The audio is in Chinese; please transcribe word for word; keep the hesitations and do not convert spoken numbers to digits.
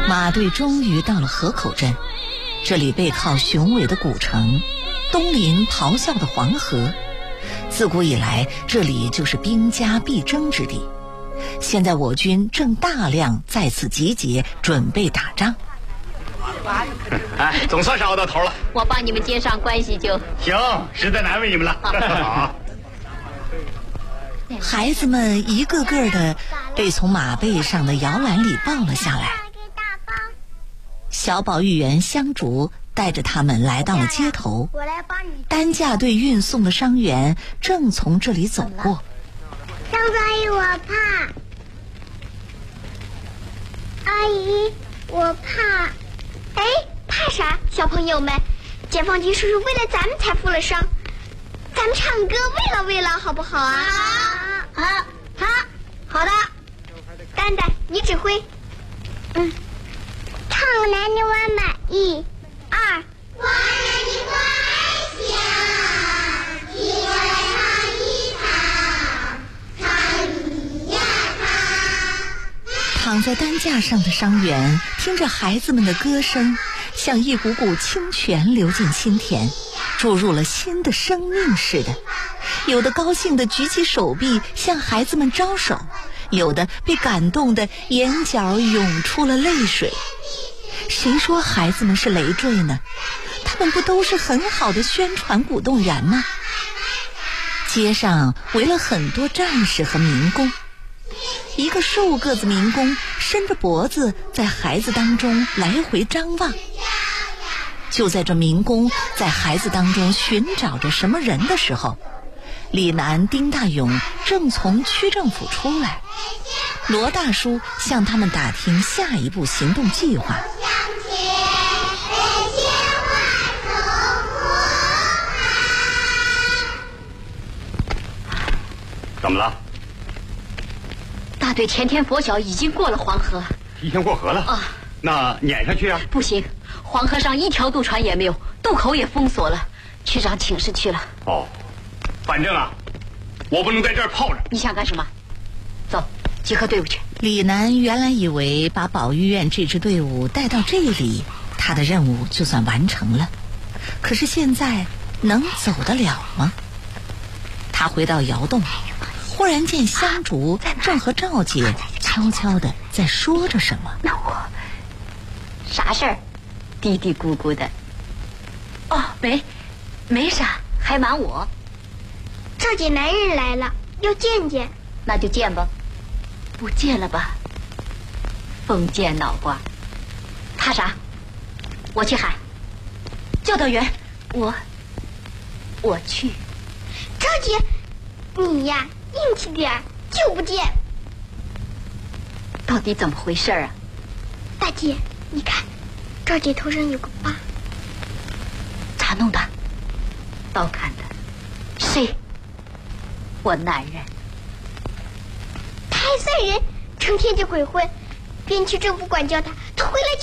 马队终于到了河口镇，这里背靠雄伟的古城，东临咆哮的黄河。自古以来，这里就是兵家必争之地。现在我军正大量在此集结，准备打仗。 哎，总算是熬到头了。 我帮你们接上关系就行，实在难为你们了。好。 孩子们一个个的被从马背上的摇篮里抱了下来。小保育员香竹带着他们来到了街头，担架队运送的伤员正从这里走过。 张阿姨，我怕。阿姨，我怕。 哎，怕啥？小朋友们，解放军叔叔为了咱们才负了伤，咱们唱歌为了为了，好不好啊？ 好，好， 好，好的。丹丹，你指挥。嗯， 唱南泥湾满一二， 我南泥湾乡，听我来唱一唱，唱你呀唱。 躺在担架上的伤员听着孩子们的歌声，像一股股清泉流进心田，注入了新的生命似的。有的高兴地举起手臂向孩子们招手，有的被感动得眼角涌出了泪水。谁说孩子们是累赘呢？他们不都是很好的宣传鼓动员吗？街上围了很多战士和民工，一个瘦个子民工伸着脖子在孩子当中来回张望。就在这民工在孩子当中寻找着什么人的时候，李楠、丁大勇正从区政府出来，罗大叔向他们打听下一步行动计划。 怎么了？ 大队前天拂晓已经过了黄河。 提前过河了啊？那撵下去啊？ 不行，黄河上一条渡船也没有，渡口也封锁了。区长请示去了。 哦，反正啊，我不能在这儿泡着。 你想干什么？走，集合队伍去。 李楠原来以为把保育院这支队伍带到这里，他的任务就算完成了。可是现在能走得了吗？他回到窑洞，忽然见香竹正和赵姐悄悄地在说着什么。 那我啥事儿？嘀嘀咕咕的。哦，没，没啥，还瞒我。 赵姐男人来了，要见见。 那就见吧。不见了吧？封建脑瓜。怕啥？我去喊。教导员，我我去。 赵姐，你呀硬气点儿，就不见。 到底怎么回事啊？ 大姐，你看，赵姐头上有个疤。 咋弄的？刀砍的。谁？我男人。 他还算人，成天就鬼混，边区政府管教他，他回来